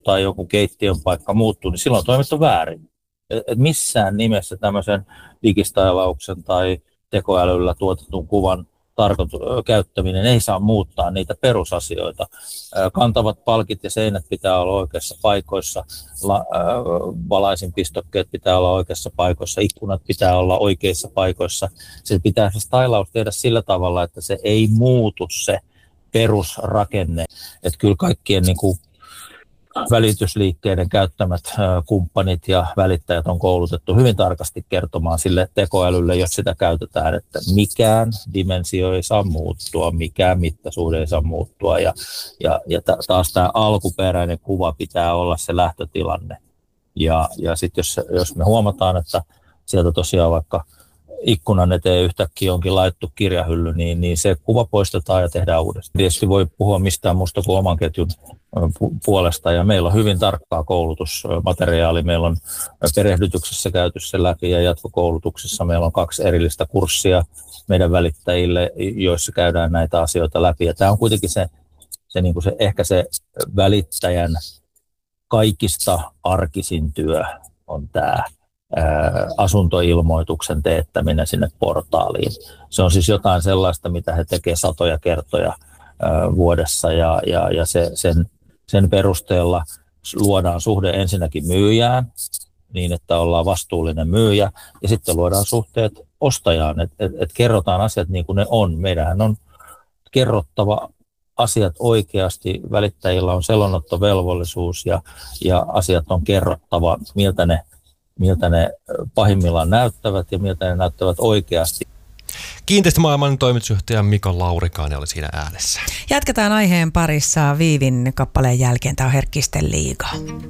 tai joku keittiön paikka muuttuu, niin silloin on toimittu väärin. Et missään nimessä tämmöisen digistailauksen tai tekoälyllä tuotetun kuvan käyttäminen ei saa muuttaa niitä perusasioita. Kantavat palkit ja seinät pitää olla oikeissa paikoissa, valaisinpistokkeet pitää olla oikeissa paikoissa, ikkunat pitää olla oikeissa paikoissa. Se pitää se stylaus tehdä sillä tavalla, että se ei muutu se perusrakenne. Että kyllä kaikkien niin kuin välitysliikkeiden käyttämät kumppanit ja välittäjät on koulutettu hyvin tarkasti kertomaan sille tekoälylle, jos sitä käytetään, että mikään dimensio ei saa muuttua, mikään mittasuhde ei saa muuttua. Ja taas tämä alkuperäinen kuva pitää olla se lähtötilanne. Ja sitten jos me huomataan, että sieltä tosiaan vaikka ikkunan eteen yhtäkkiä onkin laittu kirjahylly, niin se kuva poistetaan ja tehdään uudestaan. Tietysti voi puhua mistään muusta kuin oman ketjun puolesta, ja meillä on hyvin tarkkaa koulutusmateriaali. Meillä on perehdytyksessä käyty se läpi, ja jatkokoulutuksessa meillä on 2 erillistä kurssia meidän välittäjille, joissa käydään näitä asioita läpi. Ja tämä on kuitenkin ehkä se välittäjän kaikista arkisin työ on tämä asuntoilmoituksen teettäminen sinne portaaliin. Se on siis jotain sellaista, mitä he tekevät satoja kertoja vuodessa, ja sen perusteella luodaan suhde ensinnäkin myyjään, niin että ollaan vastuullinen myyjä, ja sitten luodaan suhteet ostajaan, että kerrotaan asiat niin kuin ne on. Meidänhän on kerrottava asiat oikeasti, välittäjillä on selonottovelvollisuus, ja asiat on kerrottava, miltä ne pahimmillaan näyttävät ja miltä ne näyttävät oikeasti. Kiinteistömaailman toimitusjohtaja Mika Laurikainen oli siinä äänessä. Jatketaan aiheen parissa Viivin kappaleen jälkeen. Tämä on Herkkisten liiga.